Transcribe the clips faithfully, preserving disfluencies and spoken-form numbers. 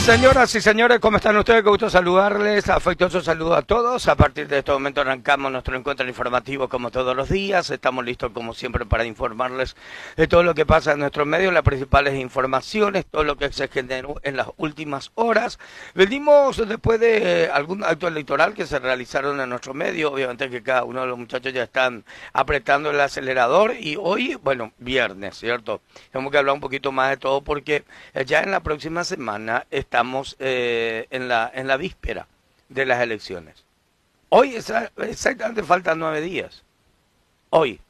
Señoras y señores, ¿cómo están ustedes? Qué gusto saludarles, afectuoso saludo a todos. A partir de este momento arrancamos nuestro encuentro informativo como todos los días. Estamos listos como siempre para informarles de todo lo que pasa en nuestros medios, las principales informaciones, todo lo que se generó en las últimas horas. Venimos después de algún acto electoral que se realizaron en nuestro medio. Obviamente que cada uno de los muchachos ya están apretando el acelerador y hoy, bueno, viernes, ¿cierto? Tenemos que hablar un poquito más de todo porque ya en la próxima semana está Estamos eh, en la en la víspera de las elecciones. Hoy esa, exactamente faltan nueve días. Hoy.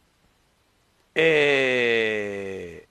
Eh,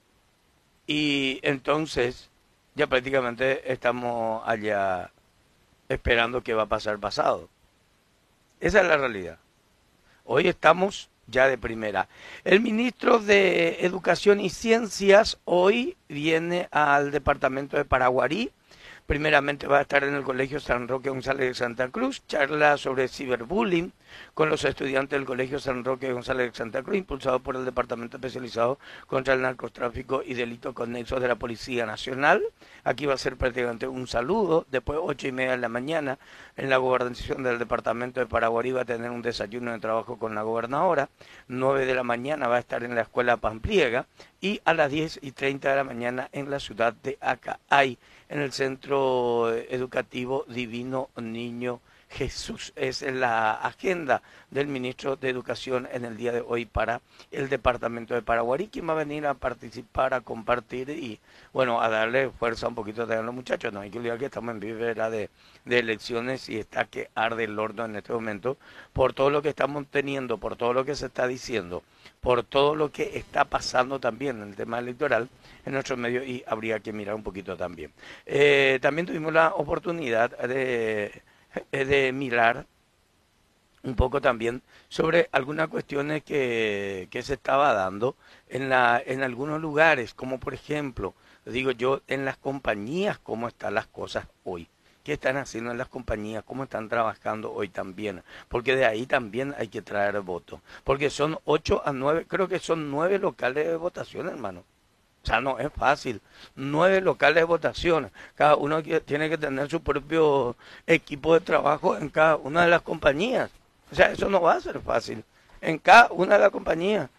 y entonces ya prácticamente estamos allá esperando qué va a pasar pasado. Esa es la realidad. Hoy estamos ya de primera. El ministro de Educación y Ciencias hoy viene al departamento de Paraguarí. Primeramente va a estar en el Colegio San Roque González de Santa Cruz, charla sobre ciberbullying con los estudiantes del Colegio San Roque González de Santa Cruz, impulsado por el Departamento Especializado contra el Narcotráfico y Delitos Conexos de la Policía Nacional. Aquí va a ser prácticamente un saludo. Después, ocho y media de la mañana, en la gobernación del Departamento de Paraguarí va a tener un desayuno de trabajo con la gobernadora. nueve de la mañana va a estar en la Escuela Pampliega y a las diez y treinta de la mañana en la ciudad de Acay, en el Centro Educativo Divino Niño Jesús. Es la agenda del ministro de Educación en el día de hoy para el departamento de Paraguarí, quien va a venir a participar, a compartir y, bueno, a darle fuerza un poquito a los muchachos. No hay que olvidar que estamos en víspera de, de elecciones y está que arde el horno en este momento por todo lo que estamos teniendo, por todo lo que se está diciendo, por todo lo que está pasando también en el tema electoral en nuestros medios y habría que mirar un poquito también. Eh, también tuvimos la oportunidad de, de mirar un poco también sobre algunas cuestiones que, que se estaba dando en, la, en algunos lugares, como por ejemplo, digo yo, en las compañías, cómo están las cosas hoy. ¿Qué están haciendo en las compañías? ¿Cómo están trabajando hoy también? Porque de ahí también hay que traer votos. Porque son ocho a nueve, creo que son nueve locales de votación, hermano. O sea, no es fácil. Nueve locales de votación. Cada uno tiene que tener su propio equipo de trabajo en cada una de las compañías. O sea, eso no va a ser fácil. En cada una de las compañías.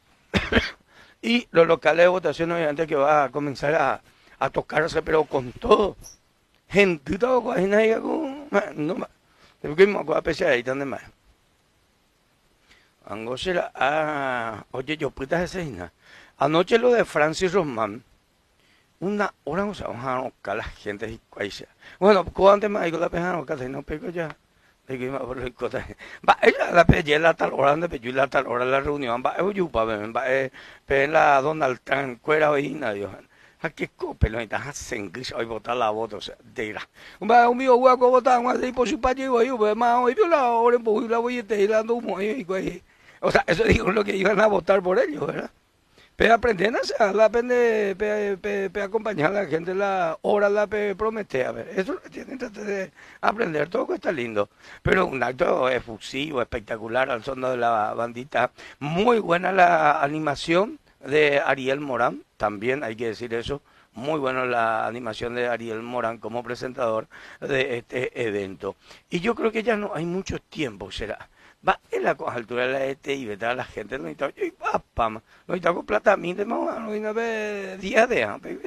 Y los locales de votación, obviamente, que va a comenzar a, a tocarse, pero con todo. Gente, todo, no más. Tengo me acuerdo pesadita de más. Angosera, ah, oye, yo puta esa. Anoche lo de Francis Román, una hora no se van a buscar la gente y cuáles. Bueno, cuando me digo la pena no casi no pego ya. Digo, por el cota. Va, ella la pelle la tal hora de pedir la tal hora la reunión, va, yo yupa, va, pe la Donald Trump, cuera hoy nadie. ¿A qué cope lo estás haciendo? Hoy votar la voto, o sea, dirá. Un va un mío hueco votar más de por su payo y yo, más hoy vio la hora en poco la voy a estar dando humo y cuáles. O sea, eso digo lo que iban a votar por ellos, ¿verdad? Pero aprender a la pende, pe, pe, pe acompañar a la gente la hora la pe promete, a ver, eso lo que tienen que de aprender, todo está lindo, pero un acto efusivo, espectacular al son de la bandita, muy buena la animación de Ariel Morán, también hay que decir eso, muy buena la animación de Ariel Morán como presentador de este evento, y yo creo que ya no hay mucho tiempo, será. Va en la altura de la E T I, ¿verdad? La gente no está, y papá, no está con plata, a mí de mamá, no está de día de antes,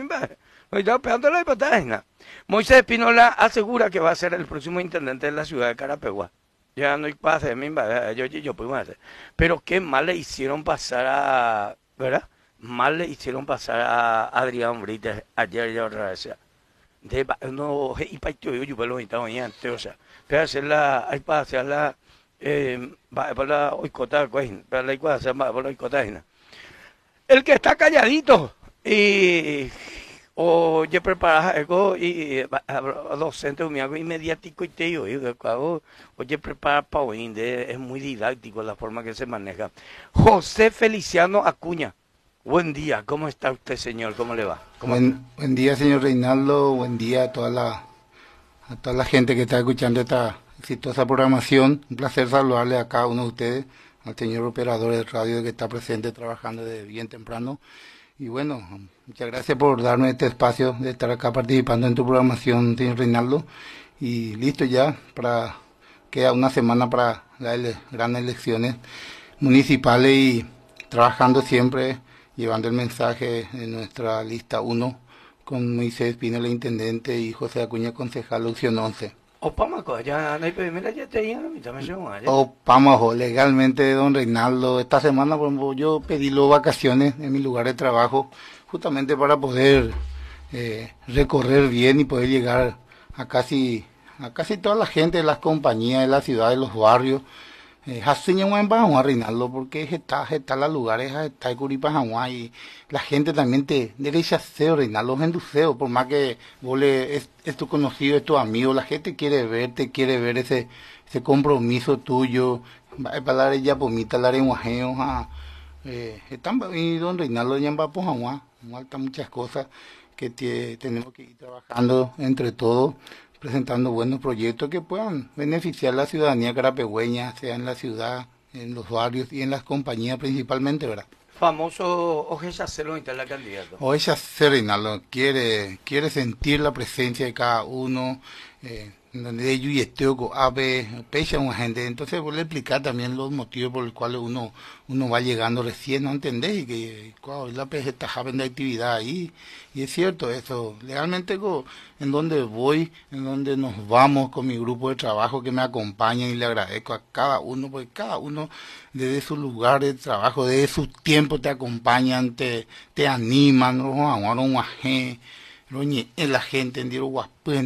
no está pegando la hipotecina. Moisés Espinola asegura que va a ser el próximo intendente de la ciudad de Carapeguá. Ya no hay pase, yo, yo, yo puedo hacer. Pero qué mal le hicieron pasar a, ¿verdad? Mal le hicieron pasar a Adrián Brites ayer y otra vez. De, no, y para yo, yo, yo, yo, yo, o sea, para hacer la, hay para hacer la, Eh, para la oicota, para la igual, para la oicota. El que está calladito y oye prepara algo y docente un algo inmediático y te digo, oye prepara para hoy, es muy didáctico la forma que se maneja. José Feliciano Acuña, buen día, ¿cómo está usted, señor? ¿Cómo le va? ¿Cómo buen, buen día, señor Reinaldo, buen día a toda la a toda la gente que está escuchando esta exitosa programación. Un placer saludarle a cada uno de ustedes, al señor operador de radio que está presente trabajando desde bien temprano. Y bueno, muchas gracias por darme este espacio de estar acá participando en tu programación, señor Reinaldo. Y listo ya, para queda una semana para las ele- grandes elecciones municipales y trabajando siempre, llevando el mensaje de nuestra lista uno con Moisés Pinela, intendente, y José Acuña, concejal, opción once. Opamaco, ya no hay mira, ya te digo, a mí también se me ya. O vamos, legalmente, don Reinaldo, esta semana, por ejemplo, yo pedí las vacaciones en mi lugar de trabajo justamente para poder eh, recorrer bien y poder llegar a casi a casi toda la gente de las compañías de la ciudad, de los barrios. Eh, Jaciña Huempa, a Reinaldo, porque está, está los lugares, está Curipajamá y la gente también te derecha seo, Reinaldo, genduceo, por más que vos le, es, es tu conocido, es tu amigo, la gente quiere verte, quiere ver ese, ese compromiso tuyo, va a hablar ella pomita, la lenguajeo, eh, están, y don Reinaldo ya va por falta muchas cosas que tie- tenemos que ir trabajando entre todos, presentando buenos proyectos que puedan beneficiar a la ciudadanía carapegüeña, sea en la ciudad, en los barrios y en las compañías principalmente, ¿verdad? Famoso Oje Chacelo está la candidato. O ella Reinaldo quiere, quiere sentir la presencia de cada uno, eh, donde de ellos y esteo ave, pecha una gente, entonces voy a explicar también los motivos por los cuales uno, uno va llegando recién, ¿no entendés? Y que wow, la peja está joven de actividad ahí, y es cierto eso, legalmente go, en donde voy, en donde nos vamos con mi grupo de trabajo que me acompañan y le agradezco a cada uno, porque cada uno desde su lugar de trabajo, desde su tiempo te acompañan, te, te animan, no amaron guajé, la gente en diro guapén,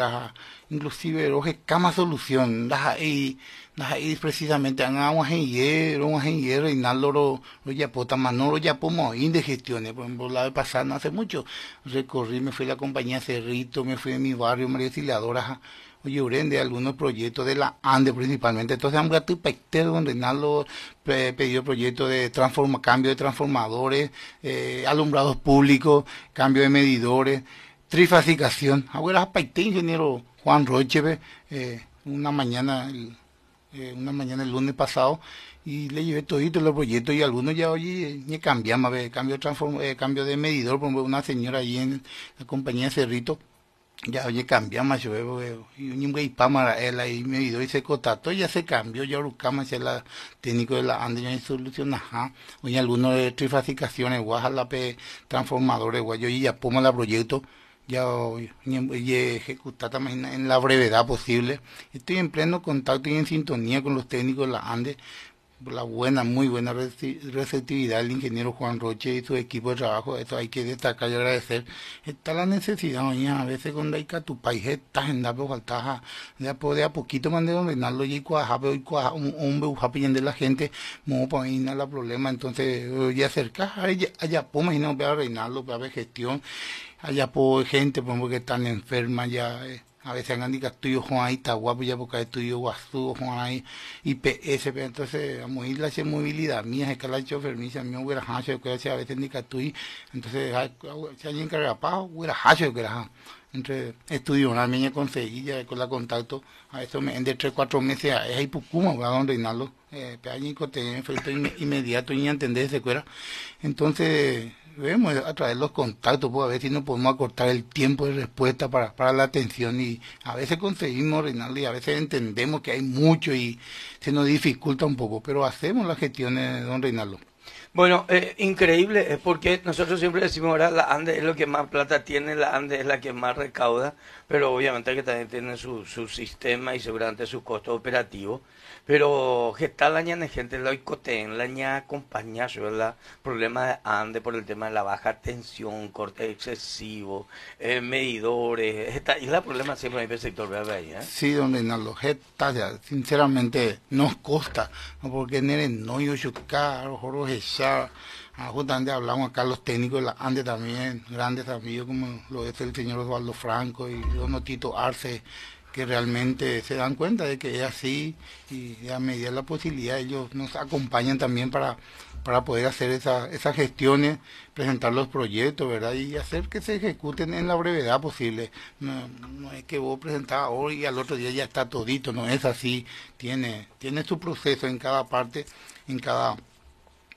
inclusive roje cama solución, das ahí, das ahí precisamente han agua hierro, un hierro y nada lo lo ya pota manolo ya pomo de gestiones, por ejemplo la vez pasada no hace mucho, recorrí, me fui a la compañía Cerrito, me fui a mi barrio María Auxiliadora, oye, Urende, algunos proyectos de la ANDE principalmente. Entonces, han gato Paiter, donde Reinaldo eh, pidió proyectos de transforma, cambio de transformadores, eh, alumbrados públicos, cambio de medidores, trifasicación. Ahora, Paiter, ingeniero Juan Roche, eh, una mañana, el, eh, una mañana el lunes pasado, y le llevé todito los proyectos y algunos ya, oye, ni cambiamos, cambio de, transform, eh, cambio de medidor, por ejemplo, una señora ahí en la compañía Cerrito, ya, oye, cambiamos, yo veo, y un güey pámara, él ahí me dio y se contactó, ya se cambió, ya buscamos el técnico de la ANDE, ya solución, ajá, oye, algunos de trifasicaciones, guajala, transformadores, guay, yo ya pongo el proyecto, ya, oye, ejecutar también en la brevedad posible, estoy en pleno contacto y en sintonía con los técnicos de la ANDE, la buena, muy buena receptividad del ingeniero Juan Roche y su equipo de trabajo, eso hay que destacar y agradecer. Está la necesidad, oña, a veces cuando hay que tu país está en la falta, ya puede a poquito mandar a Reinaldo y cuajabe y cuaja un hombre ujapi de la gente, mo para ir la problema, entonces ya acercar allá, allá pues imagino a Reinaldo para ver gestión, allá pues gente pues, que están enfermas ya. Eh, a veces han dicho estudio Juan ahí está guapo ya porque estudio Guazú, Juan ahí, I P S, pero entonces a muy la movilidad mía, es que la chofer mía, mi hubiera hacho, que a veces ni estudio, entonces si alguien que rapaz, hubiera hacho que era, entre estudio una niña conseguí ya con la contacto, a eso me de tres, cuatro meses, es ahí Pucuma, va don Reinaldo, eh, peañico te efecto inmediato y entender ese cuera, entonces vemos a través de los contactos, pues a ver si nos podemos acortar el tiempo de respuesta para, para la atención y a veces conseguimos, Reinaldo, y a veces entendemos que hay mucho y se nos dificulta un poco, pero hacemos las gestiones, don Reinaldo. Bueno, eh, increíble, es porque nosotros siempre decimos ahora la ANDE es lo que más plata tiene, la ANDE es la que más recauda, pero obviamente que también tiene su, su sistema y seguramente sus costos operativos. Pero gestar la ña gente lo en la ña acompaña el problema de ANDE por el tema de la baja tensión, corte excesivo, eh, medidores, esta, y la problema siempre en el sector ¿eh? Sí, don Reinaldo, gesta, ya, sinceramente nos costa, ¿no? Porque en no yo chucar, Jorge Chá, justamente hablamos acá los técnicos de la ANDE también, grandes amigos como lo es el señor Osvaldo Franco y don Tito Arce, que realmente se dan cuenta de que es así y a medida de la posibilidad ellos nos acompañan también para, para poder hacer esa, esas gestiones, presentar los proyectos, ¿verdad? Y hacer que se ejecuten en la brevedad posible. No, no es que vos presentás hoy y al otro día ya está todito, no es así, tiene, tiene su proceso en cada parte, en cada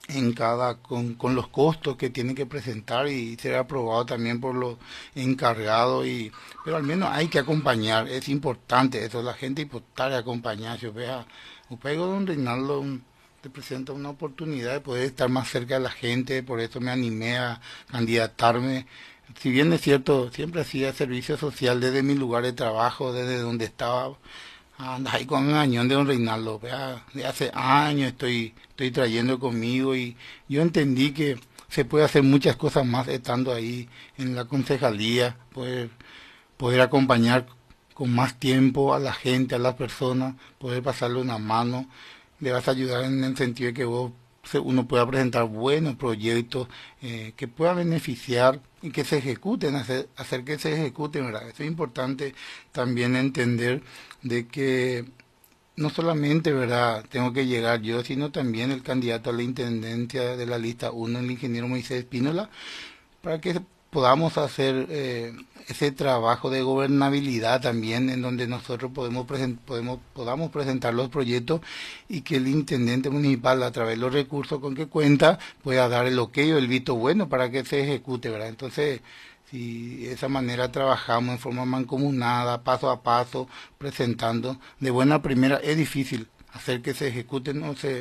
en cada, con, con los costos que tiene que presentar y ser aprobado también por los encargados, y, pero al menos hay que acompañar, es importante eso, la gente importar acompañar, si vea, upego don Reinaldo un- te presenta una oportunidad de poder estar más cerca de la gente, por eso me animé a candidatarme. Si bien es cierto, siempre hacía servicio social desde mi lugar de trabajo, desde donde estaba. Anda ahí con un añón de don Reinaldo, vea, de hace años estoy, estoy trayendo conmigo, y yo entendí que se puede hacer muchas cosas más estando ahí en la concejalía, poder, poder acompañar con más tiempo a la gente, a las personas, poder pasarle una mano, le vas a ayudar en el sentido de que vos, se- uno pueda presentar buenos proyectos eh, que puedan beneficiar y que se ejecuten, hacer, hacer que se ejecuten, ¿verdad? Eso es importante también entender de que no solamente, ¿verdad?, tengo que llegar yo, sino también el candidato a la intendencia de la lista uno, el ingeniero Moisés Espínola, para que podamos hacer eh, ese trabajo de gobernabilidad también, en donde nosotros podemos, presen- podemos podamos presentar los proyectos y que el intendente municipal, a través de los recursos con que cuenta, pueda dar el ok o el visto bueno para que se ejecute, ¿verdad? Entonces, si de esa manera trabajamos en forma mancomunada, paso a paso, presentando de buena primera, es difícil hacer que se ejecuten o se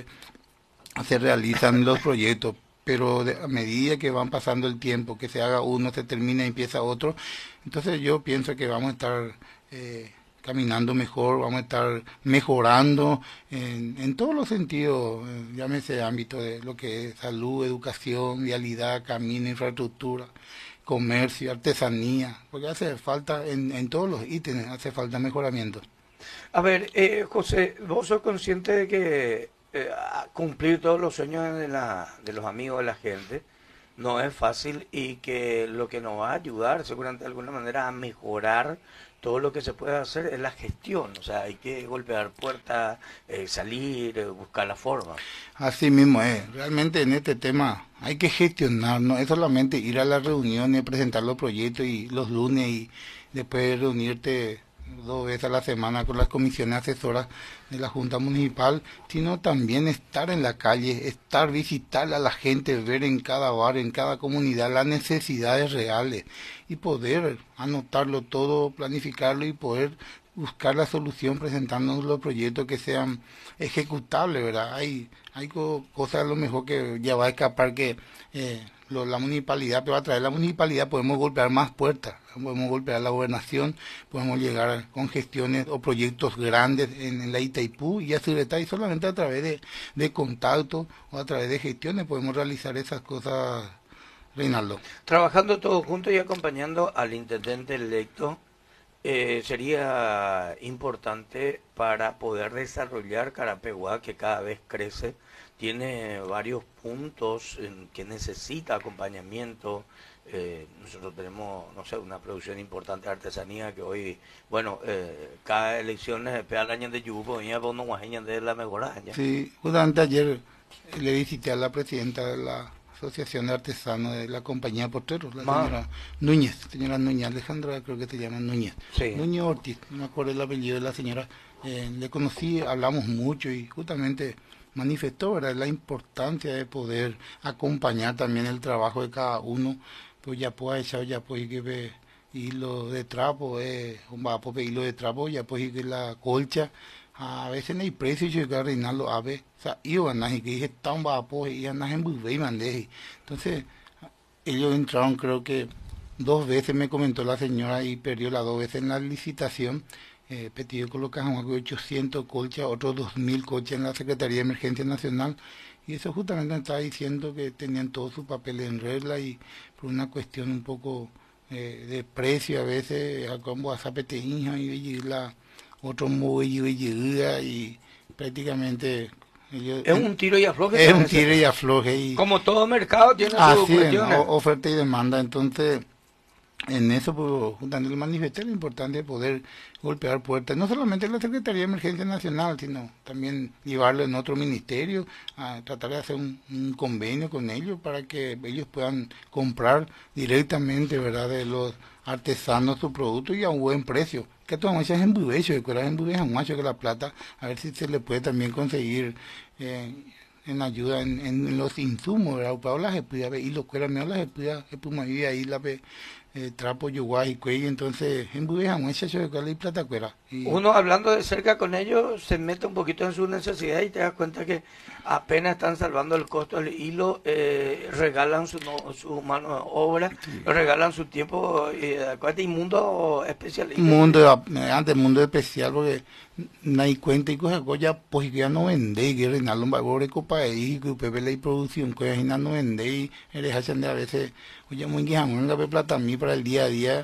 se realizan los proyectos, pero de- a medida que van pasando el tiempo, que se haga uno, se termina y empieza otro, entonces yo pienso que vamos a estar eh, caminando mejor, vamos a estar mejorando en, en todos los sentidos, eh, llámese ámbito de lo que es salud, educación, vialidad, camino, infraestructura, comercio, artesanía, porque hace falta en, en todos los ítems, hace falta mejoramiento. A ver, eh, José, ¿vos sos consciente de que eh, a- cumplir todos los sueños de, la, de los amigos de la gente no es fácil y que lo que nos va a ayudar seguramente de alguna manera a mejorar todo lo que se puede hacer es la gestión? O sea, hay que golpear puertas, eh, salir, eh, buscar la forma. Así mismo es, realmente en este tema hay que gestionar, no es solamente ir a las reuniones, presentar los proyectos y los lunes y después reunirte dos veces a la semana con las comisiones asesoras de la Junta Municipal, sino también estar en la calle, estar, visitar a la gente, ver en cada bar, en cada comunidad las necesidades reales y poder anotarlo todo, planificarlo y poder buscar la solución presentándonos los proyectos que sean ejecutables, ¿verdad? Hay, hay co- cosas a lo mejor que ya va a escapar que eh, lo- la municipalidad, pero a través de la municipalidad podemos golpear más puertas, podemos golpear la gobernación, podemos llegar con gestiones o proyectos grandes en, en la Itaipú y así está, y solamente a través de, de contacto o a través de gestiones podemos realizar esas cosas, Reinaldo. Trabajando todos juntos y acompañando al intendente electo, eh, sería importante para poder desarrollar Carapeguá, que cada vez crece, tiene varios puntos en que necesita acompañamiento. Eh, nosotros tenemos, no sé, una producción importante de artesanía que hoy, bueno, eh, cada elección es año de yugo, y no guajeña de la mejoraña. Sí, justamente ayer le visité a la presidenta de la Asociación de Artesanos de la Compañía Porteros, la Más, señora Núñez, señora Núñez, Alejandra creo que se llama Núñez, sí. Núñez Ortiz, no me acuerdo el apellido de la señora, eh, le conocí, hablamos mucho y justamente manifestó, ¿verdad?, la importancia de poder acompañar también el trabajo de cada uno, pues ya puede echar, ya puede que ve hilo de trapo, eh, un vapo de hilo de trapo, ya puede que la colcha, a veces no hay precio yo que Reinaldo a ver, o sea, yo ganas y que dije tan vapo y ganas en Bubé y mandé, entonces ellos entraron, creo que dos veces me comentó la señora y perdió las dos veces en la licitación. Eh, Petido colocaron ochocientos colchas, otros dos mil colchas en la Secretaría de Emergencia Nacional. Y eso justamente me estaba diciendo que tenían todos sus papeles en regla y por una cuestión un poco eh, de precio a veces, a como a zapete hija y la otro muy y prácticamente ellos, Es un tiro y afloje es con un ese tire y tema. afloje y Como todo mercado tiene sus así, ¿no? cuestiones. O- oferta y demanda. Entonces, en eso, pues, justamente el manifesté lo importante de poder golpear puertas, no solamente en la Secretaría de Emergencia Nacional, sino también llevarlo en otro ministerio, a tratar de hacer un, un convenio con ellos para que ellos puedan comprar directamente, ¿verdad?, de los artesanos su producto y a un buen precio. Que todas muchas embudecho, de cueras embudejas macho que la plata, a ver si se le puede también conseguir. Eh, en ayuda en, en los insumos, ¿verdad? Para las espías, y lo que era mejor las espías, y ahí la pe, eh, trapo, yuguay, cuello, entonces, en Budeja, mucha chocolate y plata cuera. Y Uno hablando de cerca con ellos se mete un poquito en su necesidad y te das cuenta que apenas están salvando el costo del hilo, eh, regalan su, no, su mano de obra, sí. regalan su tiempo, eh, acuérdate, y mundo especialista. Mundo, antes mundo especial, porque nadie cuenta y cosas, ya pues ya no vende, que Reinaldo Bagore copa ahí, que Pepe la producción, que ya no vende, y eres hacen de a veces, oye, muy guijamón, que plata a mí para el día a día.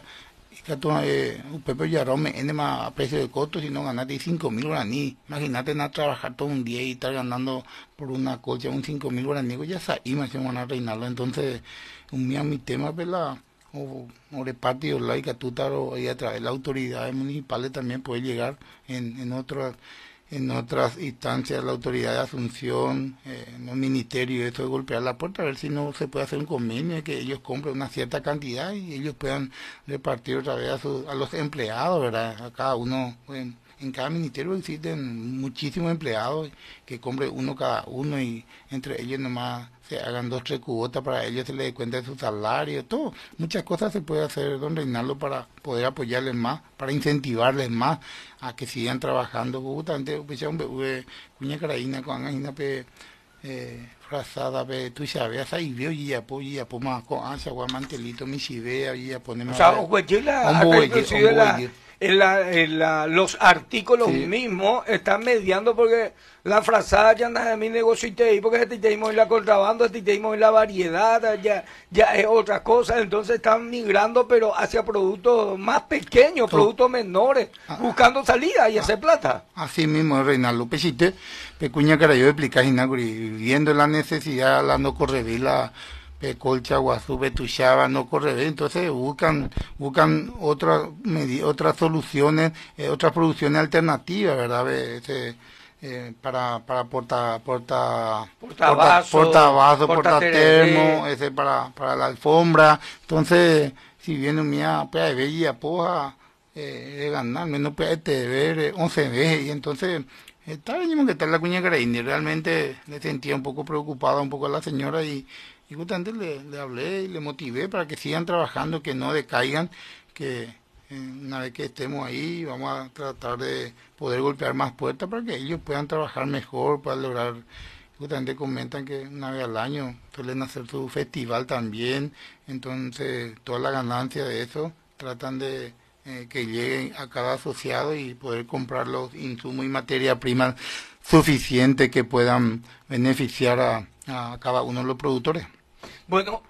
Un Pepe Yarrón me ende más a precio de costo, si no ganaste cinco mil guaraní. Imagínate no trabajar todo un día y estar ganando por una colcha un cinco mil guaraní, ya sabes, me van a reinarlo. Entonces, un día mi tema, pela, o, o reparte, o la y catútaro, y a través de las autoridades municipales también puede llegar en, en otras en otras instancias, la autoridad de Asunción, eh, en los ministerios, eso de golpear la puerta, a ver si no se puede hacer un convenio de que ellos compren una cierta cantidad y ellos puedan repartir otra vez a, su, a los empleados, ¿verdad? A cada uno, en, en cada ministerio existen muchísimos empleados que compren uno cada uno y entre ellos nomás se hagan dos, tres cuotas para ellos, se les dé cuenta de su salario, todo. Muchas cosas se puede hacer, don Reinaldo, para poder apoyarles más, para incentivarles más a que sigan trabajando. Justamente, pues ya un bebé, cuña caraína, con angina, pe, eh, frazada, pe, tú sabes, ahí veo y ya, pues, ya, pues, más con ansia, guamantelito, mi chivea, y ya ponemos. O sea, Ojuechila, acá inclusive la, en la, en la, los artículos sí. mismos están mediando porque la frazada ya anda de mi negocio y te porque este titeísmo y la contrabando, este titeísmo y la variedad, ya, ya es otra cosa, entonces están migrando pero hacia productos más pequeños, Todo. productos menores, ah, buscando salida y ah, hacer plata. Así mismo, Reinaldo Pesite, pecuña cara yo explicar, viendo la necesidad, la no correvir la Colcha, Guazú, Betuchaba, no corre, entonces buscan buscan otras otras soluciones, eh, otras producciones alternativas, ¿verdad? Ese, eh, para para porta porta portavasos, portavasos, portatermo, ese para para la alfombra. Entonces, si viene mía pea de bella poja eh, de ganar menos pea de ver once veces y entonces está bien que está la cuña Caraín, realmente le sentía un poco preocupada un poco a la señora y Y justamente le, le hablé y le motivé para que sigan trabajando, que no decaigan, que eh, una vez que estemos ahí vamos a tratar de poder golpear más puertas para que ellos puedan trabajar mejor, para lograr, justamente comentan que una vez al año suelen hacer su festival también, entonces toda la ganancia de eso tratan de eh, que lleguen a cada asociado y poder comprar los insumos y materia prima suficiente que puedan beneficiar a a cada uno de los productores. Bueno,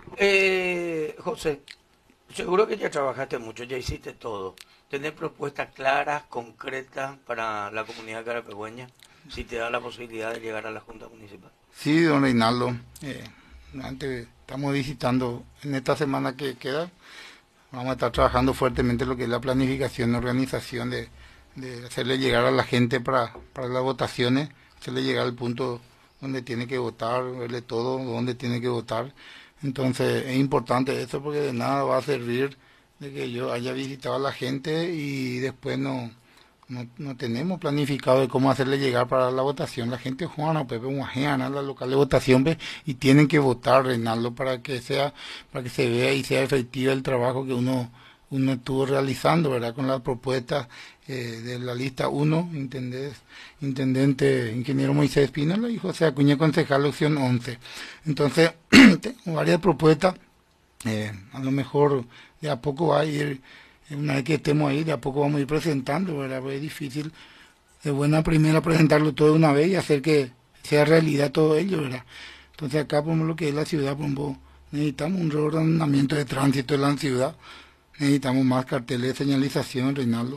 eh, José, seguro que ya trabajaste mucho, ya hiciste todo. ¿Tenés propuestas claras, concretas para la comunidad carapehueña? Si te da la posibilidad de llegar a la Junta Municipal. Sí, don Reinaldo. Eh, antes estamos visitando en esta semana que queda. Vamos a estar trabajando fuertemente lo que es la planificación, organización de, de hacerle llegar a la gente para, para las votaciones, hacerle llegar al punto donde tiene que votar, verle todo, dónde tiene que votar. Entonces es importante eso porque de nada va a servir de que yo haya visitado a la gente y después no, no, no tenemos planificado de cómo hacerle llegar para la votación. La gente juana, Pepe, a la local de votación ve, y tienen que votar, Reinaldo, para que sea, para que se vea y sea efectivo el trabajo que uno uno estuvo realizando, ¿verdad? Con las propuestas eh, de la lista uno, intendente, intendente ingeniero Moisés Espínola y José Acuña, concejal opción once. Entonces, tengo varias propuestas, eh, a lo mejor de a poco va a ir, una vez que estemos ahí, de a poco vamos a ir presentando, ¿verdad? Pues es difícil de buena primera presentarlo todo de una vez y hacer que sea realidad todo ello, ¿verdad? Entonces acá, por lo que es la ciudad, por ejemplo, necesitamos un reordenamiento de tránsito en la ciudad. Necesitamos más carteles de señalización, Reinaldo.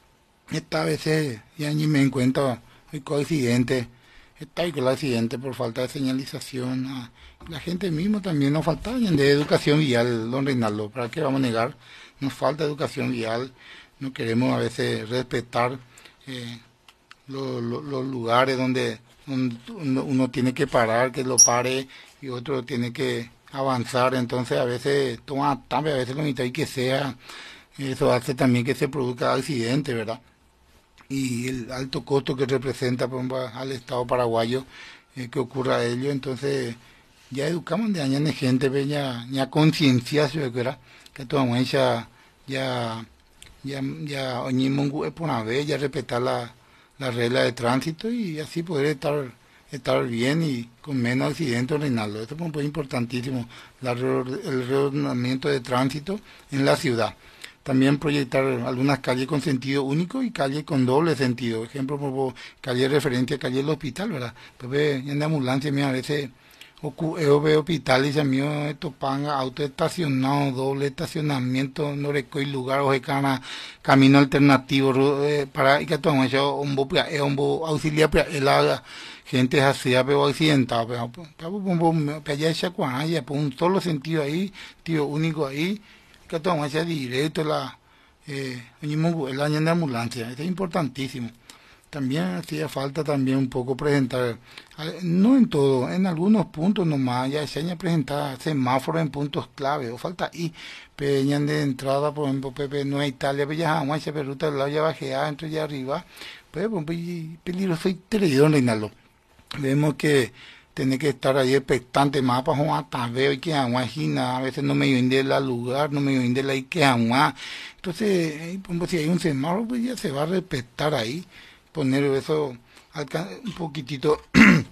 Esta vez ya ni me encuentro hoy con accidente, está ahí con el accidente por falta de señalización. La gente misma también nos falta de educación vial, don Reinaldo. ¿Para qué vamos a negar? Nos falta educación vial. No queremos a veces respetar eh, lo, lo, los lugares donde, donde uno tiene que parar, que lo pare, y otro tiene que avanzar, entonces a veces toma también, a veces lo necesita y que sea, eso hace también que se produzca accidente, ¿verdad? Y el alto costo que representa, por ejemplo, al Estado paraguayo, eh, que ocurra ello, entonces ya educamos de años de gente, pues, ya, ya conciencia, que era, que toda mucha ya, ya, ya, oñimongu por una vez, ya respetar la, la regla de tránsito y así poder estar, estar bien y con menos accidentes, Reinaldo. Esto es muy importantísimo, la, el reordenamiento de tránsito en la ciudad. También proyectar algunas calles con sentido único y calles con doble sentido. Ejemplo, por calle de referencia, calle del hospital, ¿verdad? Pues en la ambulancia, mira, a veces yo veo hospitales, ya mío, esto panga, auto estacionado, doble estacionamiento, no recoy lugar, o cana, camino alternativo, eh, para que todo eso, un bo, un bo auxiliar, la gente así, pero accidentada, pero, pero, pero, allá esa cuanja, por un solo sentido ahí, tío, único ahí, que todo eso directo, la, eh, el año de ambulancia, esto es importantísimo. También hacía falta también un poco presentar, no en todo, en algunos puntos nomás, ya se presentar semáforos en puntos clave, o falta ahí, peñan de entrada, por ejemplo, Pepe, no hay Italia, pues ya jamás se ruta del lado ya bajea, entonces ya arriba, pues, pues peligroso y televidor, Reinaldo. Vemos que tiene que estar ahí expectante más para jugar veo y que imagina, a veces no me vende el lugar, no me vende la que jamás. Entonces, pues, si hay un semáforo, pues ya se va a respetar ahí, poner eso un poquitito,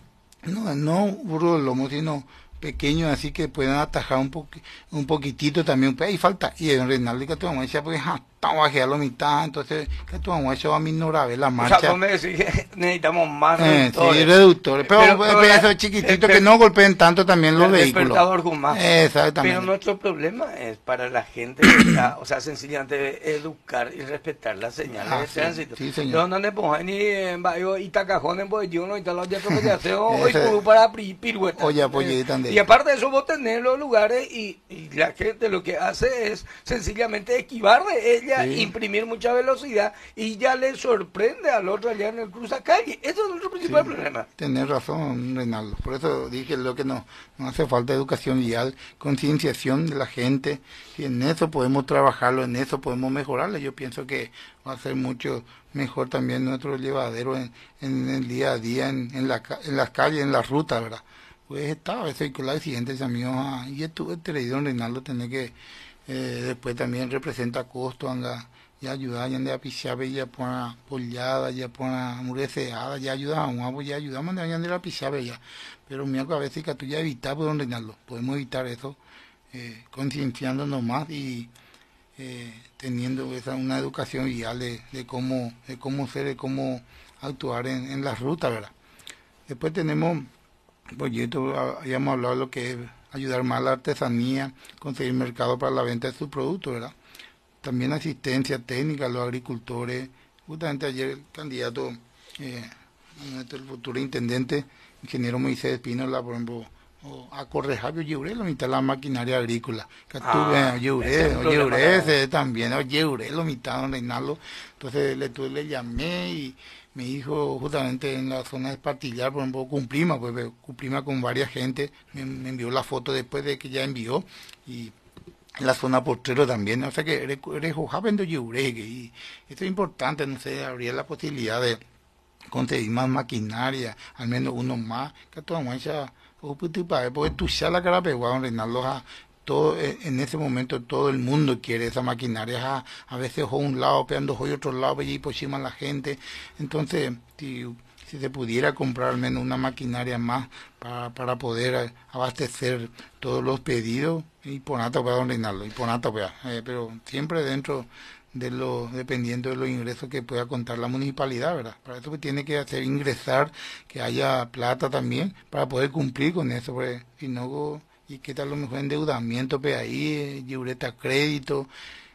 no, no burro del lomo, sino pequeños, así que puedan atajar un poqu un poquitito también. Pues ahí falta, y en Reinaldo, que tu mamá decía, pues, está bajea la mitad, entonces, que tu mamá va a minorar la marcha. O sea, vos me decís que necesitamos más eh, reductores. Sí, reductores, pero, pero, pero, pero eso chiquitito, que no golpeen tanto también los el vehículos. despertador con más. Exactamente. Pero nuestro problema es para la gente que está, o sea, sencillamente educar y respetar las señales Ah, de sí, tránsito. sí, señor. Yo no le pongo ni en barrio Itacajón, en Boyuno y tal, ya que hace hoy Ese- puro para pi- piruetas. Oye, apoye, tande. Y aparte de eso, vos tenés los lugares y, y la gente lo que hace es sencillamente esquivar de ella, Sí. imprimir mucha velocidad y ya le sorprende al otro allá en el cruzacalle. Eso es nuestro principal Sí, problema. tenés razón, Reinaldo. Por eso dije lo que nos, nos hace falta educación vial, concienciación de la gente, y en eso podemos trabajarlo, en eso podemos mejorarlo. Yo pienso que va a ser mucho mejor también nuestro llevadero en, en el día a día, en, en, la, ca- en las calles, en las rutas, ¿verdad? Pues estaba a veces con los accidentes, amigos, ah, y estuve traído, Reinaldo, tener que, eh, después también representa costo, anda, ya ayuda, ya anda pichabe, ya pone pollada, ya pone mureceada, ya ayuda a un agua, ya ayudamos a andar la pichabe ya. Pero mira que a veces que tú ya evitas, pues, don Reinaldo, podemos evitar eso, eh, concienciándonos más y eh, teniendo esa, una educación vial de, de cómo, de cómo ser, de cómo actuar en, en las rutas, ¿verdad? Después tenemos proyectos, ah, habíamos hablado de lo que es ayudar más a la artesanía, conseguir mercado para la venta de sus productos, ¿verdad? También asistencia técnica a los agricultores. Justamente ayer el candidato, eh, nuestro futuro intendente, ingeniero Moisés Espínola, por ejemplo, o a Correjabio Lleuré, la mitad de la maquinaria agrícola. Que Ah, tuve, Lleuré, ese es un problema Lleuré también. ese también, o Lleuré, lo mitad, don Reinaldo. Entonces le, tuve, le llamé y me dijo justamente en la zona de Espartillar, por ejemplo, Cumprima, pues Cumprima con varias gente, me, me envió la foto después de que ya envió y en la zona postrero también, o sea que eres eres joven de Yuregue y esto es importante, no sé, habría la posibilidad de conseguir más maquinaria, al menos uno más, que toda mucha, porque tú ya la cara pegada, Reinaldo, ja, todo, eh, en ese momento todo el mundo quiere esa maquinaria, ja, a veces o un lado, pegando hoy otro lado, y por encima la gente, entonces, si, si se pudiera comprar al menos una maquinaria más para, para poder eh, abastecer todos los pedidos, y por nada para don Reinaldo, y por nada para, eh, pero siempre dentro de lo, dependiendo de los ingresos que pueda contar la municipalidad, ¿verdad? Para eso pues tiene que hacer ingresar, que haya plata también, para poder cumplir con eso, porque si no, y qué tal lo mejor endeudamiento, pues ahí, eh, libreta crédito,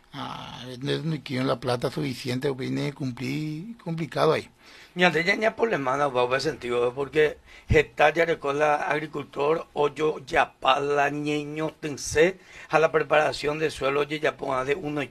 ah, no quieren la plata suficiente, pues tiene que cumplir, complicado ahí. Mira, de ya ya problemada va a sentido porque está ya con la agricultor o yo ya para la niño tense a la preparación de suelo ya ya ponga de uno y te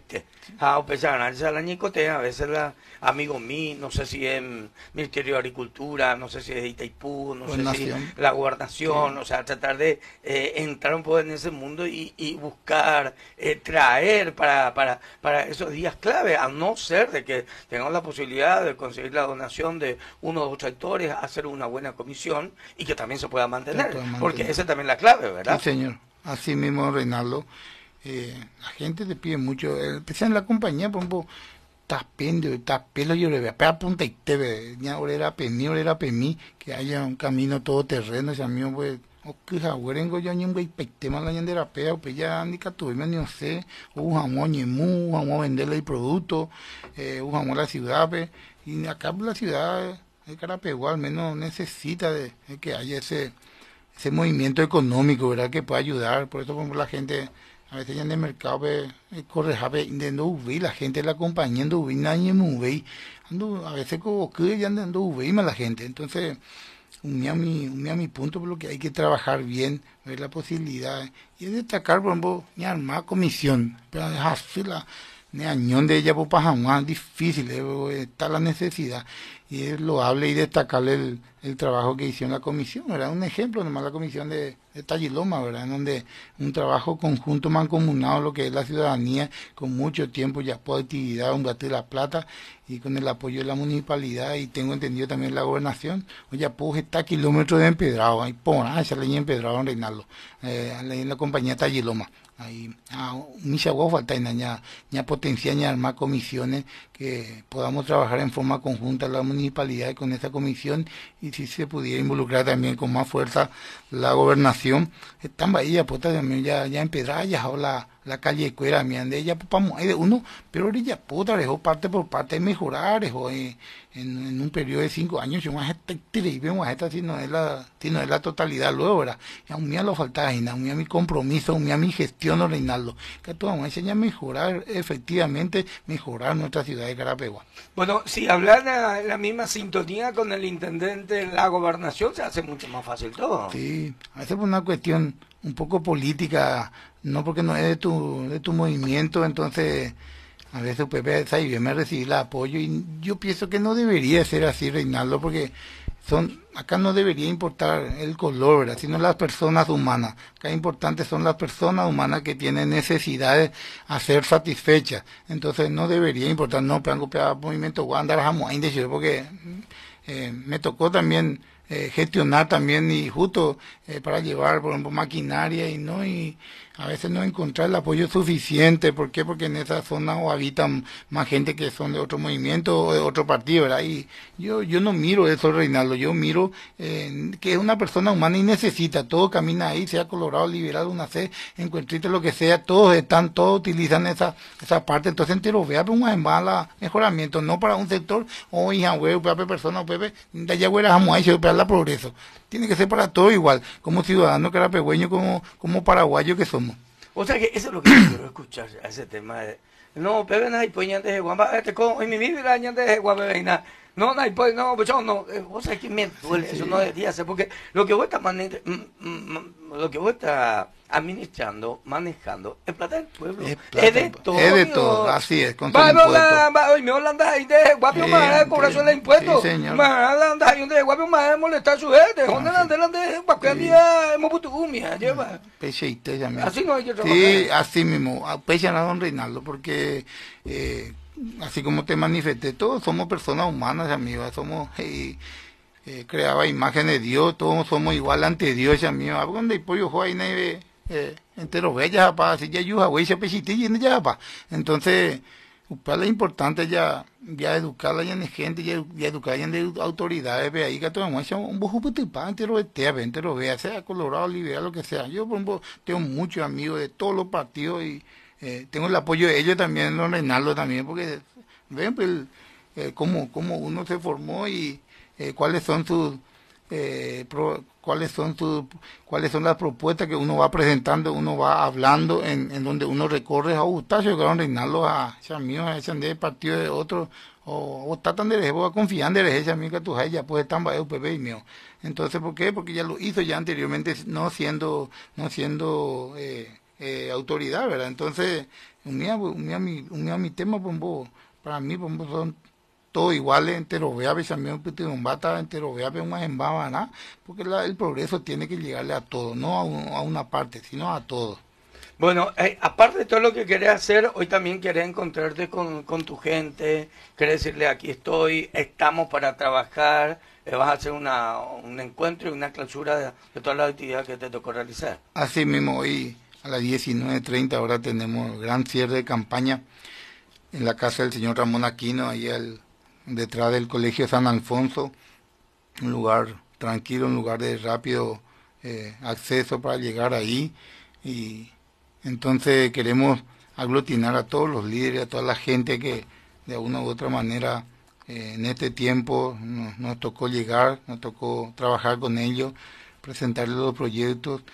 Ah, o pesar analiza la ñicotea, a veces la amigo mío, no sé si es Ministerio de Agricultura, no sé si es Itaipú, no sé si Gobernación. la Sí, gobernación, o sea, tratar de eh, entrar un poco en ese mundo y, y buscar, eh, traer para, para, para esos días clave, a no ser de que tengamos la posibilidad de conseguir la donación de uno o dos tractores, hacer una buena comisión y que también se pueda se mantener, puede porque mantener. esa también es la clave, Sí, ¿verdad? señor. Así mismo, Reinaldo. Eh, la gente te pide mucho, eh, especial en la compañía, por ejemplo, estás pendo, estás pelo, yo le veo, pega punta y te ve, ya orera pemí, orera pemí, que haya un camino todoterreno, ese amigo, pues, o que jaguarengo yo ni un güey peitema la yandera pea, pues ya ni catuve, ni no sé, o un jamón ni mu, vamos a venderle el producto, eh, un jamón a la ciudad, pues, y acá pues, la ciudad, el Carapeguá al menos necesita de, de que haya ese ese movimiento económico, ¿verdad? Que puede ayudar. Por eso, por ejemplo, la gente, a veces ya en el mercado, ve, eh, corre, jabe, de no ubi, la gente la compañía no ubi, nadie me ubi. Ando, a veces como que ya ando ubi más la gente. Entonces, un a mi, un a mi punto, por lo que hay que trabajar bien, ver la posibilidad. Y destacar, por ejemplo, ni armar comisión, pero dejar la ni añón de ella, por más difícil, eh, está la necesidad. Y es loable y destacarle el, el trabajo que hicieron la comisión, ¿verdad? Un ejemplo, nomás la comisión de, de Talliloma, ¿verdad? En donde un trabajo conjunto mancomunado, lo que es la ciudadanía, con mucho tiempo ya por actividad, un bate de la plata, y con el apoyo de la municipalidad, y tengo entendido también la gobernación, oye, pues está kilómetros de empedrado, ahí por ahí esa leña empedrado en Reinaldo, eh, en la compañía Talliloma. Ahí, ah, mucha falta en ya, ya potenciar ya armar comisiones que podamos trabajar en forma conjunta la municipalidad y con esa comisión y si se pudiera involucrar también con más fuerza la gobernación. Están bahía, pues también ya, ya empedrada, ya la, la calle de cuera, mi ande ya pues, hay de uno, pero ahorita puta, dejó parte por parte mejorar, dejó en, en, en un periodo de cinco años, yo más esta increíble, más esta si no es la, si no es la totalidad luego, ¿verdad? Y a un mía lo faltaba, a un mía mi compromiso, a un mía mi gestión, no Reinaldo, que todo vamos a enseñar a mejorar, efectivamente, mejorar nuestra ciudad de Carapeguá. Bueno, si hablan la, la misma sintonía con el intendente, la gobernación, se hace mucho más fácil todo. Sí, a veces por una cuestión un poco política, no porque no es de tu, de tu movimiento, entonces a veces P P S I me recibir el apoyo y yo pienso que no debería ser así, Reinaldo, porque son acá no debería importar el color, ¿verdad? Sino las personas humanas. Acá importantes son las personas humanas que tienen necesidades a ser satisfechas. Entonces no debería importar, no, pero movimiento Wanda, porque eh, me tocó también eh, gestionar también y justo eh, para llevar, por ejemplo, maquinaria y no y a veces no encontrar el apoyo suficiente. ¿Por qué? Porque en esa zona o habitan más gente que son de otro movimiento o de otro partido, ¿verdad? Y yo yo no miro eso, Reinaldo, yo miro eh, que es una persona humana y necesita, todo camina ahí, sea colorado, liberal, una C, encuentrite lo que sea, todos están, todos utilizan esa esa parte, entonces entero vea pues un mala mejoramiento, no para un sector, o hija, güey, para persona, pepe, de allá güey, vamos a para la progreso. Tiene que ser para todo igual, como ciudadano carapegüeño, como, como paraguayo que somos. O sea que eso es lo que yo quiero escuchar, ese tema de... No, pero no hay poñante de guamba, este con, en mi vida añante de guamba, no, no hay pues, no, pues yo no, eh, o sea que me duele, Sí, eso sí. no debería ser, porque lo que vos estás mane- mm, mm, mm, lo que vos estás administrando, manejando, es plata del pueblo, Es es, plata, de todo, es de amigo. todo, así es, con sus Va, no, impuestos. la, va, hoy me Holanda ahí de guapio más de Eh, cobración de sí, impuestos, señor. más Holanda ahí de guapio más de molestar a su gente, donde Así. la de guapio Sí. día hemos puesto gumia, lleva. Pecheite, ya mismo. Así no hay que trabajar. Sí, así mismo. Apechan a don Reinaldo, porque eh, así como te manifesté, todos somos personas humanas, amigos. Somos eh, eh, creaba imagen de Dios, todos somos igual ante Dios, amigo. ¿A dónde hay pollo joa eh, eh, entero bella, pa, así ya yuja, güey, se pechite y ya, pa. Entonces, para es importante ya ya educarla ya en gente ya, ya educar ya en autoridades ve ahí que todo mucho un poco putupa entero de entero vea sea colorado liberal lo que sea. Yo por ejemplo tengo muchos amigos de todos los partidos y eh, tengo el apoyo de ellos también, don Reinaldo también, porque ven pues el, eh, cómo, cómo uno se formó y eh, cuáles son sus eh, pro, cuáles son sus cuáles son las propuestas que uno va presentando, uno va hablando en, en donde uno recorre a Gustacio, que van a reinarlo a amigos, a ese de partido de otro, o, o tratan de dejar, a confiar en ese amigo que tú hay, ya pues están bajo P P y mío. Entonces, ¿por qué? Porque ya lo hizo ya anteriormente, no siendo, no siendo, eh, eh, autoridad, ¿verdad? Entonces, un día, un día mi, un día mi tema, pues, para mí, pues, son todos iguales, entero vea, también un bata, entero vea, más en baba, porque la, el progreso tiene que llegarle a todo, no a, un, a una parte, sino a todo. Bueno, eh, aparte de todo lo que querés hacer, hoy también querés encontrarte con, con tu gente, querés decirle aquí estoy, estamos para trabajar, eh, vas a hacer una, un encuentro y una clausura de, de todas las actividades que te tocó realizar. Así mismo, hoy a las diecinueve treinta ahora tenemos gran cierre de campaña en la casa del señor Ramón Aquino, ahí al, detrás del Colegio San Alfonso, un lugar tranquilo, un lugar de rápido eh, acceso para llegar ahí, y entonces queremos aglutinar a todos los líderes, a toda la gente que de una u otra manera eh, en este tiempo nos, nos tocó llegar, nos tocó trabajar con ellos, presentarles los proyectos,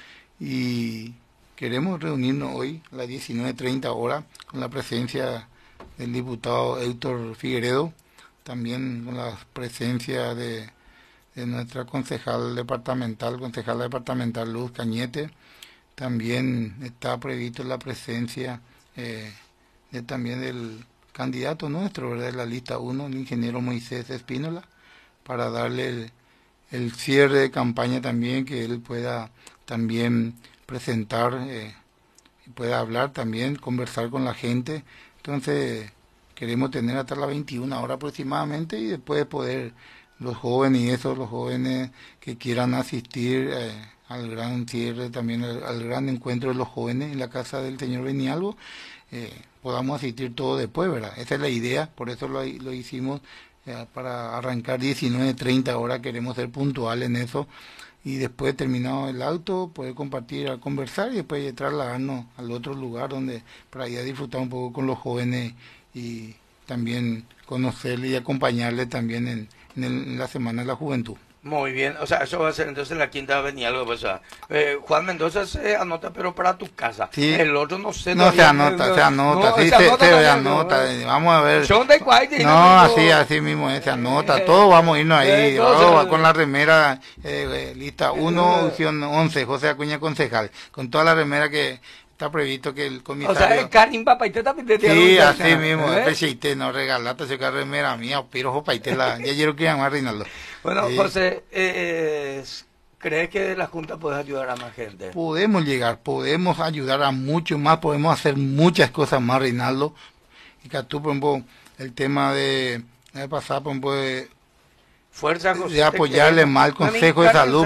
y queremos reunirnos hoy a las diecinueve treinta horas con la presencia del diputado Héctor Figueredo, también con la presencia de, de nuestra concejal departamental, concejala departamental Luz Cañete. También está previsto la presencia eh, de, también del candidato nuestro, ¿verdad?, de la lista uno, el ingeniero Moisés Espínola, para darle el, el cierre de campaña también, que él pueda también presentar, eh, pueda hablar también, conversar con la gente. Entonces queremos tener hasta las veintiuna horas aproximadamente, y después poder los jóvenes y esos, los jóvenes que quieran asistir eh, al gran cierre, también al, al gran encuentro de los jóvenes en la casa del señor Benialvo, eh, podamos asistir todo después, ¿verdad? Esa es la idea, por eso lo, lo hicimos eh, para arrancar diecinueve treinta horas, queremos ser puntuales en eso, y después terminado el auto poder compartir, a conversar, y después trasladarnos al otro lugar donde para ir a disfrutar un poco con los jóvenes y también conocerle y acompañarle también en, en, el, en la Semana de la Juventud. Muy bien, o sea, eso va a ser entonces la Quinta Avenida, algo pues, eh, Juan Mendoza se anota, pero para tu casa. Sí. El otro no sé. No se anota, no, se anota, no, sí, se, se, anota, se anota. No. Vamos a ver. De no, así, así mismo, se anota. Todos vamos a irnos ahí, todos con la remera, eh, lista uno, opción once, José Acuña concejal, con toda la remera que está previsto que el comisario... O sea, el Karim Papaité también te tiene. Sí, así mismo, ¿eh? Pecheité, no regalate esa remera mía, pero Papaité, la, ya quiero que llamar Reinaldo. Bueno, sí. José, eh, ¿crees que la Junta puede ayudar a más gente? Podemos llegar, podemos ayudar a mucho más, podemos hacer muchas cosas más, Reinaldo. Y que tú, por ejemplo, el tema de, de pasar, por ejemplo, de, Fuerza, José, de apoyarle más al Consejo de Salud.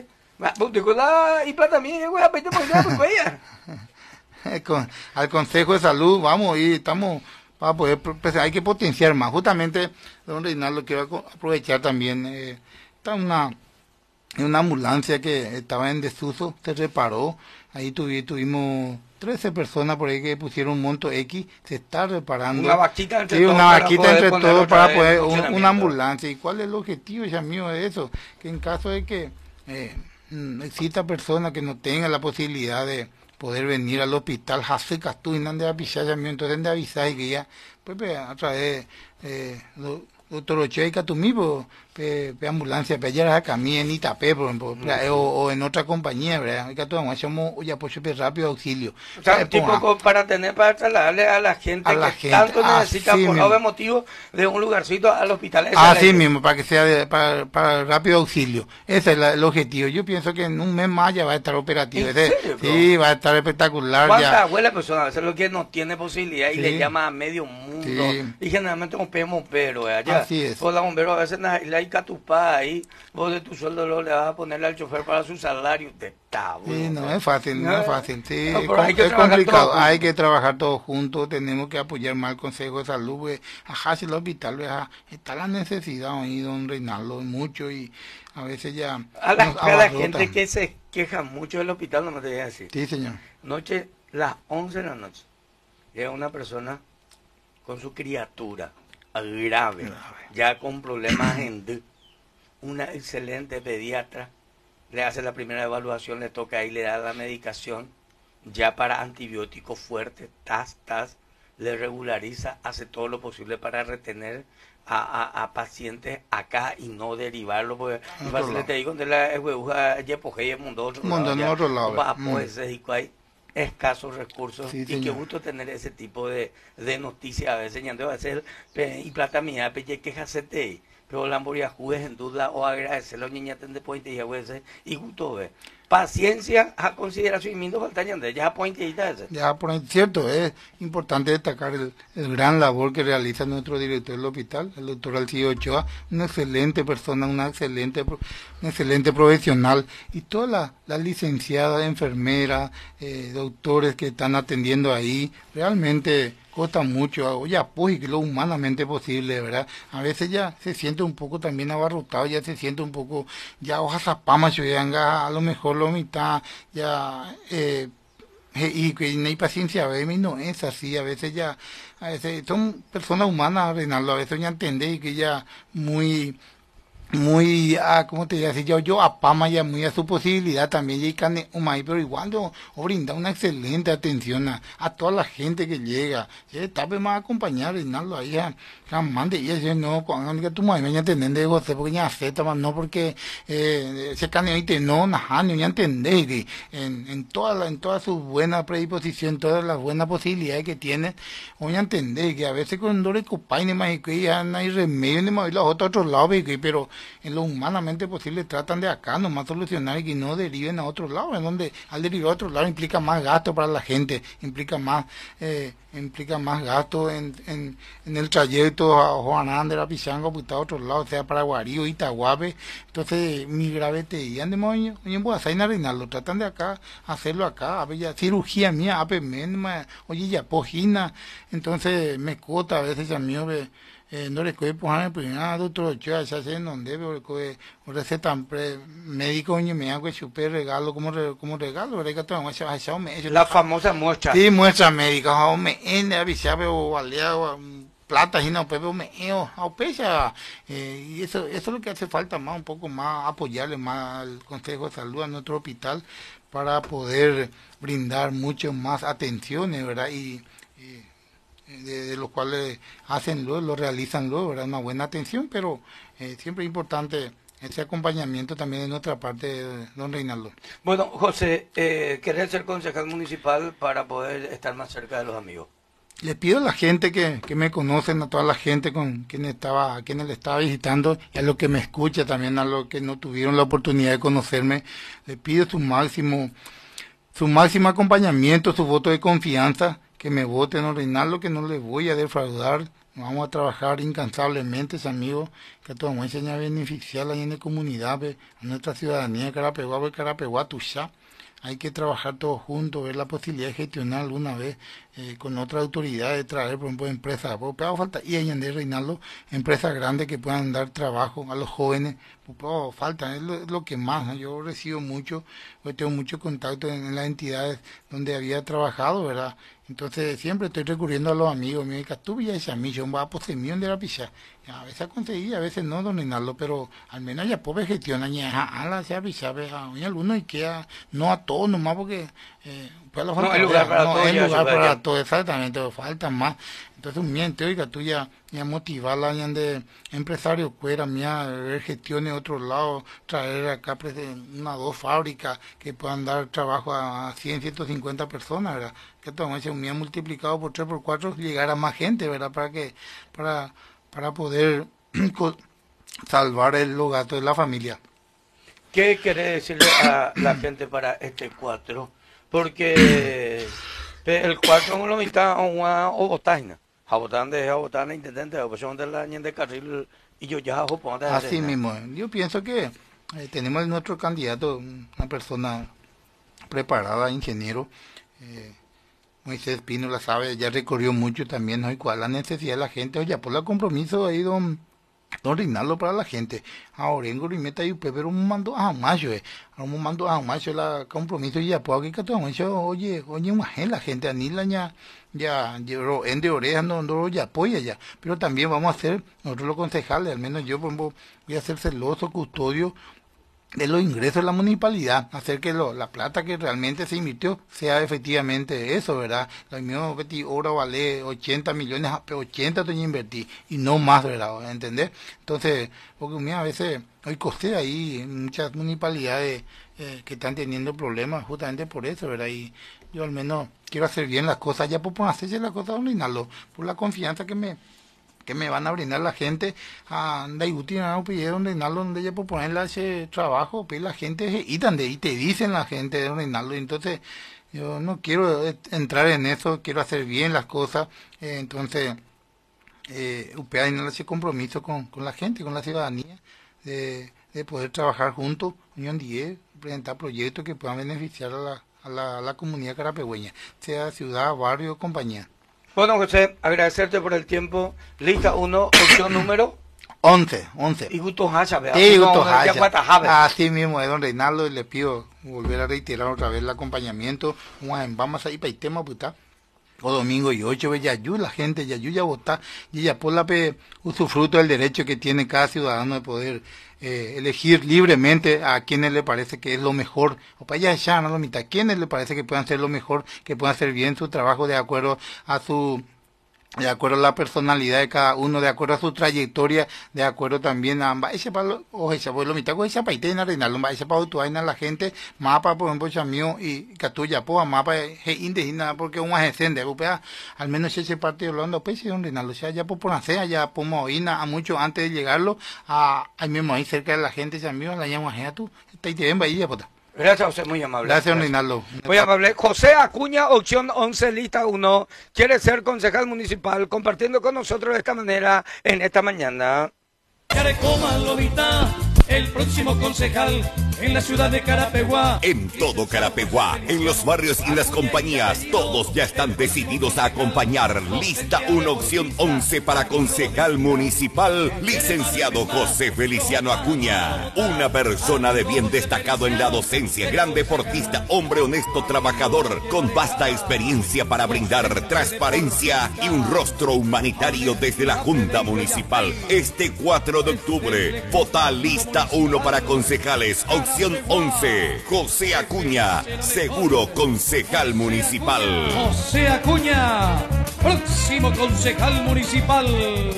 Con, al Consejo de Salud, vamos, y estamos para poder, pues, hay que potenciar más. Justamente, don Reinaldo, quiero aprovechar también, eh, está una, una ambulancia que estaba en desuso, se reparó, ahí tuvi, tuvimos trece personas por ahí que pusieron un monto X, se está reparando. Una vaquita entre sí, todos. Una vaquita entre todos para poder, un, una ambulancia. ¿Y cuál es el objetivo, ya mío, de eso? Que en caso de que eh, exista personas que no tengan la posibilidad de poder venir al hospital, hace tú y no de avisar, entonces de avisar y que ya, pues, pues a través eh, doctor Ochoa y Catumí, pues, pe, pe ambulancia, pe allá a Camí en Itapé, por ejemplo, mm -hmm. o, o en otra compañía, ¿verdad? Que tú hacemos ya pues rápido auxilio. O sea, un tipo ponga, para tener para trasladarle a la gente a la que gente, tanto necesita por obvio motivo de un lugarcito al hospital. Así mismo, para que sea de, para, para rápido auxilio. Ese es la, el objetivo. Yo pienso que en un mes más ya va a estar operativo. ¿En Ese, serio, sí, va a estar espectacular. ¿Cuántas ya. abuelas personas a veces lo que no tiene posibilidad y sí. le llama a medio mundo? Sí. Y generalmente un bombero allá. Así es. Pues la bombero a veces la hay catupá ahí, vos de tu sueldo lo le vas a ponerle al chofer para su salario, te está, bueno, sí, no es fácil, no, no es fácil, sí, no, pero hay que es complicado, todos hay que trabajar todos juntos, tenemos que apoyar más al Consejo de Salud, pues, ajá, si el hospital, pues, ajá, está la necesidad ahí, don Reinaldo, mucho, y a veces ya a la, a la gente que se queja mucho del hospital, no me te voy a decir. Sí, señor. Noche, las once de la noche, llega una persona con su criatura grave, grave. ya con problemas en D, una excelente pediatra, le hace la primera evaluación, le toca ahí, le da la medicación, ya para antibióticos fuertes, tas, tas, le regulariza, hace todo lo posible para retener a, a, a pacientes acá y no derivarlo, porque no te digo, de la huevuja, ya poje, mundo otro mundo lado, otro lado, va a poder y escasos recursos. Sí, Y qué señor. gusto tener ese tipo de, de noticias a veces. Ya va a ser pe- y plata mía, pelle que hacerte. Pero la moria juez en duda o agradecerlo niña tende puente y a veces y gusto ve. Paciencia a consideración y mindo falta ñande, ya puente y tal. Ya, por ahí, cierto, es importante destacar el, el gran labor que realiza nuestro director del hospital, el doctor Alcido Ochoa, una excelente persona, una excelente, pro- un excelente profesional, y todas las las licenciadas, enfermeras, eh, doctores que están atendiendo ahí, realmente cuesta mucho, oye, pues, que lo humanamente posible, ¿verdad? A veces ya se siente un poco también abarrotado, ya se siente un poco, ya hojas zapamas, a lo mejor lo mitad, ya, eh, eh, Y que no hay paciencia, a veces no es así, a veces ya, a veces son personas humanas, Reinaldo, a veces ya entiende y que ya muy, muy, ah, ¿cómo te diría? Así, yo, yo apama ya muy a su posibilidad también, y cane umay, pero igual yo, o brinda una excelente atención a, a toda la gente que llega. Si está pues más acompañar, Reinaldo, ahí ya, ya mande, y eso no, cuando que tu madre ya entender de José, porque ya acepta más, no porque, eh, ese cane ahí te no, naja, no, ya entender que en, en toda la, en toda su buena predisposición, todas las buenas posibilidades que tiene, voy a entender que a veces con dolor de copaine más y que ya no hay remedio, ni más, y los otros otros lados, y que, pero en lo humanamente posible tratan de acá nomás solucionar y que no deriven a otro lado, en donde al derivar a otro lado implica más gasto para la gente, implica más eh, implica más gasto en, en, en el trayecto a Juan de la Pichanga, pues a otro lado, sea para Guarío, Itaguape. Entonces mi grave te digan de moño, oye, pues a Reinaldo, tratan de acá, hacerlo acá, a ver, ya, cirugía mía, a oye, ya, pojina, entonces me cota a veces a mí, ve, eh, no le coge pues pues ah doctor Ochoa ya sé en donde pero coge receta pre- médico y me hago super regalo como re- como regalo verdad que todo eso eso me eso La famosa muestra. sí muestra médica o me en avisaba o valía plata y no pero me eo o pesa eh, y eso eso es lo que hace falta más un poco más apoyarle más al Consejo de Salud a nuestro hospital para poder brindar mucho más atenciones verdad y y de, de los cuales hacen luego, lo realizan luego, ¿verdad? Una buena atención, pero eh, siempre es importante ese acompañamiento también de nuestra parte, don Reinaldo. Bueno, José, eh, ¿querés ser concejal municipal para poder estar más cerca de los amigos? Le pido a la gente que, que me conocen, a toda la gente con quien estaba, a quienes le estaba visitando, y a los que me escucha también, a los que no tuvieron la oportunidad de conocerme, le pido su máximo, su máximo acompañamiento, su voto de confianza, que me voten, don Reinaldo, que no les voy a defraudar. Vamos a trabajar incansablemente, amigos, que todos vamos a enseñar a beneficiar ahí en la comunidad, ve, a nuestra ciudadanía de Carapeguá, ve, Carapeguá, Tuxá. Hay que trabajar todos juntos, ver la posibilidad de gestionar alguna vez eh, con otra autoridad, de traer, por ejemplo, empresas. Porque hago falta, y añadir, Reinaldo, empresas grandes que puedan dar trabajo a los jóvenes. Pues, oh, falta, es lo, es lo que más, ¿no? Yo recibo mucho, yo tengo mucho contacto en, en las entidades donde había trabajado, ¿verdad? Entonces siempre estoy recurriendo a los amigos, me dicen, tú ya ese amigo, un va pues mío de la pizza. A veces conseguí, a veces no, don Reinaldo, pero al menos ya puedo gestionar, ya, a la sea pizza, a algunos y queda, no a todos nomás porque, eh, pues la No falta, hay lugar para no todo, hay ya se lugar puede para ya. todo, exactamente, falta más. Entonces, miente, oiga, tú ya, ya motivarla ya de empresario fuera, mía, ver gestiones de otro lado, traer acá pues, una o dos fábricas que puedan dar trabajo a cien, ciento cincuenta personas, ¿verdad? Que todo eso mía multiplicado por tres por cuatro llegar a más gente, ¿verdad? Para que, para, para poder co- salvar el, los gastos de la familia. ¿Qué querés decirle a la gente para este cuatro? Porque pe- el cuatro no lo mitad a una o botaina. A botan de a botan intendente, a opción de la de carril y yo ya hago ponte de Así cena. mismo, yo pienso que eh, tenemos nuestro candidato, una persona preparada, ingeniero, eh, Moisés Pino la sabe, ya recorrió mucho también, ¿no? Y cuál la necesidad de la gente, oye, por el compromiso ahí, don, don Reinaldo, para la gente. Ahora, en Gorimeta y usted, pero un mando a macho, eh, un mando a macho, la compromiso y ya, pues aquí que todo mucho, oye, oye, una gente, la gente, anila ya, ya, ya, en de oreja, no, no, ya apoya ya, pero también vamos a hacer, nosotros los concejales, al menos yo, por ejemplo, voy a ser celoso, custodio, de los ingresos de la municipalidad, hacer que lo, la plata que realmente se invirtió sea efectivamente eso, ¿verdad? Lo mismo, ahora vale ochenta millones, ochenta tenía que invertir y no más, ¿verdad? ¿Entendés? Entonces, porque mira, a veces hoy costé ahí muchas municipalidades eh, que están teniendo problemas justamente por eso, ¿verdad? Y yo al menos quiero hacer bien las cosas, ya por hacerse las cosas, Reinaldo, por la confianza que me que me van a brindar la gente a Dayuti, a pidieron Reinaldo, donde ya por ponerle ese trabajo, pues la gente y donde y te dicen la gente de Reinaldo, entonces yo no quiero entrar en eso, quiero hacer bien las cosas, eh, entonces eh, U P A tiene ese compromiso con, con la gente, con la ciudadanía, de, de poder trabajar juntos, Unión diez, presentar proyectos que puedan beneficiar a la, a la, a la comunidad carapegüeña, sea ciudad, barrio, compañía. Bueno, José, agradecerte por el tiempo. Lista uno, opción número once, once. Y Gusto Hacha, ¿verdad? Sí, Gusto Hacha. Así mismo, de don Reinaldo, y le pido volver a reiterar otra vez el acompañamiento. Vamos a ir para el tema, puta. O domingo y ocho, Yayú, la gente, Yayú ya vota, y ya por la pe, usufruto del derecho que tiene cada ciudadano de poder eh, elegir libremente a quienes le parece que es lo mejor, o para allá ya, no lo mitad, quienes le parece que puedan ser lo mejor, que puedan hacer bien su trabajo de acuerdo a su de acuerdo a la personalidad de cada uno, de acuerdo a su trayectoria, de acuerdo también a ambas, ese para o ese pues lo mitad con esa paite en Reinaldo, ese para tu vaina la gente, mapa por ejemplo chamío y catuya po mapa he indígena porque un agente europea, al menos ese partido hablando pues si don Reinaldo, o sea ya por ponerse allá por a mucho antes de llegarlo a ahí mismo ahí cerca de la gente chamío la llama a tú, está ahí te ven ahí ya puta. Gracias, José, muy amable. Gracias, Reinaldo. Muy amable. José Acuña, opción once, lista uno, quiere ser concejal municipal, compartiendo con nosotros de esta manera en esta mañana. Carecoma Lobita, el próximo concejal en la ciudad de Carapeguá. En todo Carapeguá, en los barrios y las compañías, todos ya están decididos a acompañar. Lista uno, opción once para concejal municipal, licenciado José Feliciano Acuña. Una persona de bien destacado en la docencia, gran deportista, hombre honesto, trabajador, con vasta experiencia para brindar transparencia y un rostro humanitario desde la Junta Municipal. Este cuatro de octubre, vota lista uno para concejales, opción once, José Acuña, seguro concejal municipal. José Acuña, próximo concejal municipal.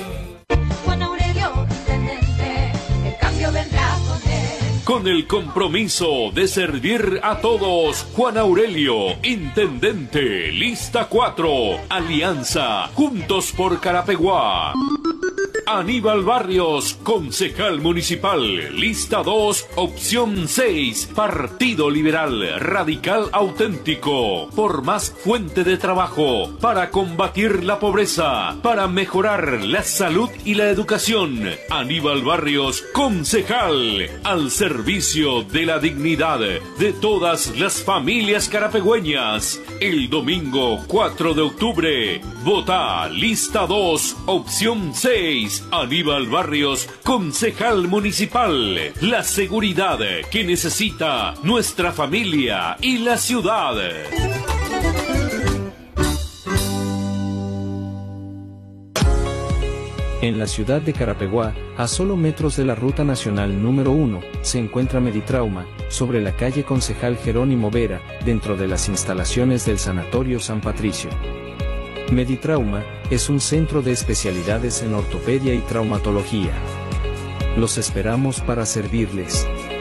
Juan Aurelio, intendente, el cambio vendrá con él. Con el compromiso de servir a todos, Juan Aurelio, intendente, lista cuatro, alianza, juntos por Carapeguá. Aníbal Barrios, concejal municipal, lista dos, opción seis, Partido Liberal, radical auténtico, por más fuente de trabajo, para combatir la pobreza, para mejorar la salud y la educación. Aníbal Barrios, concejal, al servicio de la dignidad de todas las familias carapegüeñas. El domingo cuatro de octubre, vota lista dos, opción seis, Aníbal Barrios, concejal municipal. La seguridad que necesita nuestra familia y la ciudad. En la ciudad de Carapeguá, a solo metros de la ruta nacional número uno, se encuentra Meditrauma, sobre la calle Concejal Jerónimo Vera, dentro de las instalaciones del Sanatorio San Patricio. Meditrauma es un centro de especialidades en ortopedia y traumatología. Los esperamos para servirles.